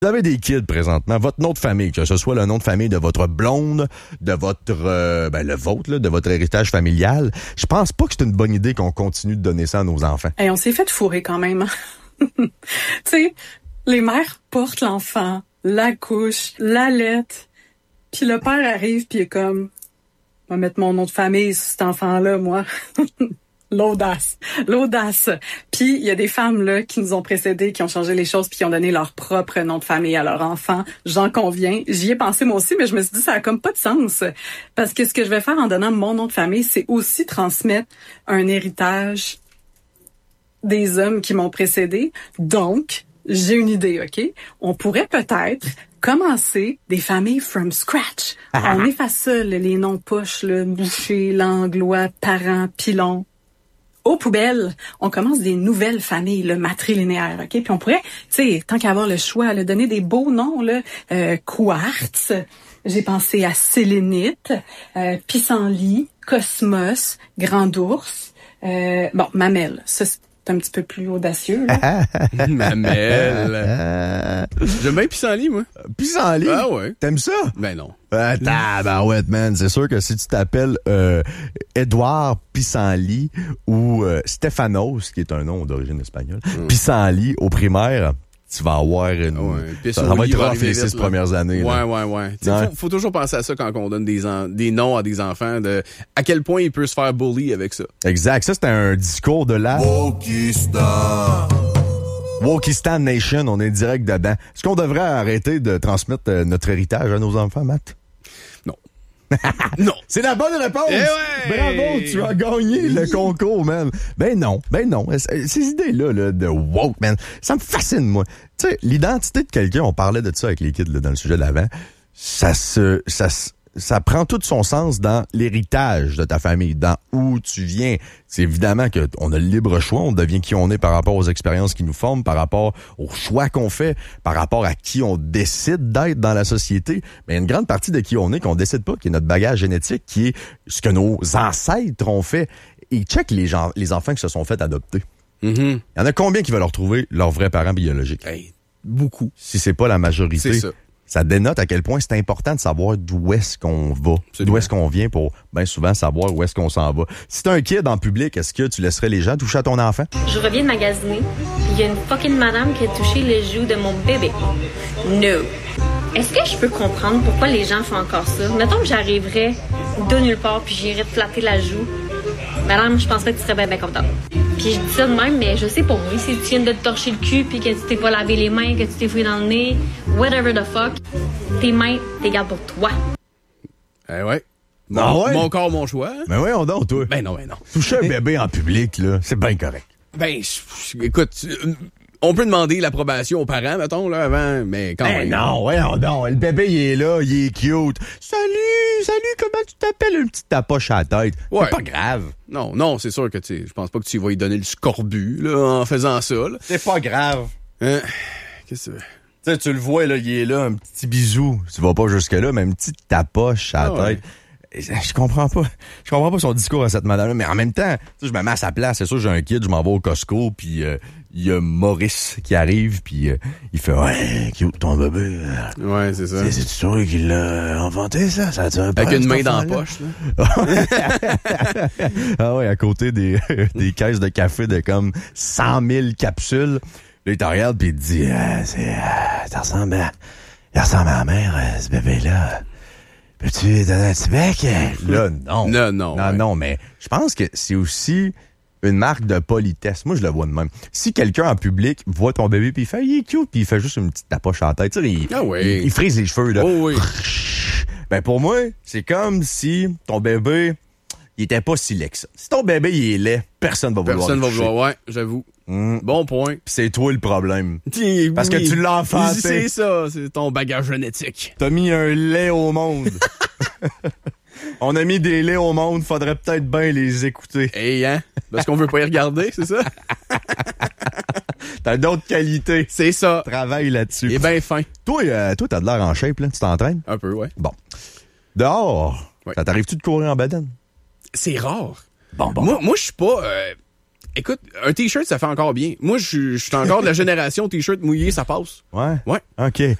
Vous avez des kids présentement, votre nom de famille, que ce soit le nom de famille de votre blonde, de votre le vôtre, là, de votre héritage familial, je pense pas que c'est une bonne idée qu'on continue de donner ça à nos enfants. Hey, on s'est fait fourrer quand même. Tu sais, les mères portent l'enfant, l'accouchent, l'allaitent, puis le père arrive puis il est comme, je vais mettre mon nom de famille sur cet enfant-là, moi. L'audace. Puis il y a des femmes là qui nous ont précédés, qui ont changé les choses puis qui ont donné leur propre nom de famille à leur enfant. J'en conviens. J'y ai pensé moi aussi, mais je me suis dit ça a comme pas de sens parce que ce que je vais faire en donnant mon nom de famille, c'est aussi transmettre un héritage des hommes qui m'ont précédé. Donc, j'ai une idée, OK? On pourrait peut-être commencer des familles from scratch. On efface ça, les noms poches, le Boucher, Langlois, Parent, Pilon. Aux poubelles, on commence des nouvelles familles, le matrilinéaire, OK? Puis on pourrait, tu sais, tant qu'à avoir le choix, là, donner des beaux noms, là, Quartz, j'ai pensé à Sélénite, Pissenlit, Cosmos, Grand Ours, Mamelle, ça c'est un petit peu plus audacieux, là. Mamelle. J'aime bien Pissenlit, moi. Pissenlit? Ah ouais. T'aimes ça? Ben non. Tabarouette, man. C'est sûr que si tu t'appelles Édouard Pissenlit ou Stéphanos, qui est un nom d'origine espagnole, Pissenlit au primaire, tu vas avoir ça va être rough les 6 premières années. Ouais. Faut toujours penser à ça quand on donne des noms à des enfants, de à quel point il peut se faire bully avec ça. Exact. Ça, c'était un discours de la Wokistan Nation. On est direct dedans. Est-ce qu'on devrait arrêter de transmettre notre héritage à nos enfants, Matt? Non. Non. C'est la bonne réponse. Ouais. Bravo, tu as gagné le concours, man. Ben non. Ces idées-là là, de woke, man, ça me fascine, moi. Tu sais, l'identité de quelqu'un, on parlait de ça avec les kids là, dans le sujet de l'avant, ça prend tout son sens dans l'héritage de ta famille, dans où tu viens. C'est évidemment qu'on a le libre choix, on devient qui on est par rapport aux expériences qui nous forment, par rapport aux choix qu'on fait, par rapport à qui on décide d'être dans la société. Mais une grande partie de qui on est qu'on décide pas, qui est notre bagage génétique, qui est ce que nos ancêtres ont fait. Et check les enfants qui se sont fait adopter. Mm-hmm. Il y en a combien qui veulent retrouver leurs vrais parents biologiques? Hey, beaucoup. Si c'est pas la majorité. C'est ça. Ça dénote à quel point c'est important de savoir d'où est-ce qu'on va, d'où est-ce qu'on vient pour bien souvent savoir où est-ce qu'on s'en va. Si t'es un kid en public, est-ce que tu laisserais les gens toucher à ton enfant? Je reviens de magasiner, puis il y a une fucking madame qui a touché le joue de mon bébé. No. Est-ce que je peux comprendre pourquoi les gens font encore ça? Mettons que j'arriverais de nulle part puis j'irais te flatter la joue. Madame, je penserais que tu serais bien contente. Puis je dis ça de même, mais je sais pas moi. Si tu viens de te torcher le cul puis que tu t'es pas lavé les mains, que tu t'es fouillé dans le nez, whatever the fuck, tes mains, t'es gardes pour toi. Ouais. Mon corps, mon choix. Ben oui, on donne, toi. Ben non. Toucher un bébé en public, là, c'est bien correct. Ben, écoute, on peut demander l'approbation aux parents, mettons, là, avant, mais quand même. Non, le bébé, il est là, il est cute. Salut, comment tu t'appelles? Une petite tapoche à la tête. Ouais. C'est pas grave. Non, c'est sûr que, je pense pas que tu vas lui donner le scorbut, là, en faisant ça, là. C'est pas grave. Qu'est-ce que tu veux? Tu sais, tu le vois, là, il est là, un petit bisou. Tu vas pas jusque-là, mais une petite tapoche à la tête. Je comprends pas son discours à cette madame-là, mais en même temps, je me mets à sa place. C'est sûr, j'ai un kid, je m'en vais au Costco, puis il y a Maurice qui arrive, puis il fait « Ouais, cute ton bébé. » Ouais, c'est ça. C'est sûr qu'il l'a inventé, ça? Ça a un avec une main dans la poche, là. Ah ouais, à côté des caisses de café de comme 100 000 capsules. Là, il te regarde, puis il te dit « Ça ressemble à ma mère, ce bébé-là. » Peux-tu donner un petit bec? Là, non. Non, mais je pense que c'est aussi une marque de politesse. Moi, je le vois de même. Si quelqu'un en public voit ton bébé puis il fait « Il est cute » puis il fait juste une petite tapoche en tête, tu sais, il frise les cheveux, là. Oh oui. Ben, pour moi, c'est comme si ton bébé, il était pas si laid que ça. Si ton bébé, il est laid, personne va vouloir le toucher. Ouais, j'avoue. Bon point. Pis c'est toi le problème. Parce que tu l'as enfanté. C'est ça, c'est ton bagage génétique. T'as mis un lait au monde. On a mis des laits au monde, faudrait peut-être bien les écouter. Parce qu'on veut pas y regarder, c'est ça? T'as d'autres qualités. C'est ça. Travaille là-dessus. Et ben fin. Toi, t'as de l'air en shape, là. Tu t'entraînes? Un peu, ouais. Bon. Dehors, ça t'arrive-tu de courir en bedaine? C'est rare. Bon. Moi, je suis pas Écoute, un t-shirt, ça fait encore bien. Moi, je suis encore de la génération t-shirt mouillé, ça passe. Ouais? Ouais. OK.